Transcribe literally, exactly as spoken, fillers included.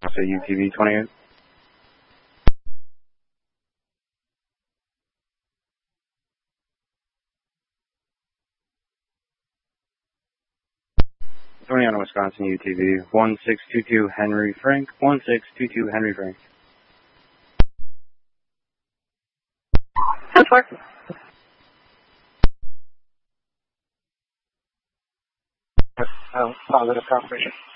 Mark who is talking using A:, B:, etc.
A: So U T V twenty-eight. Tony, Wisconsin, U T V, one six two two Henry Frank, one six two two Henry Frank.
B: That's fine. Oh, positive confirmation.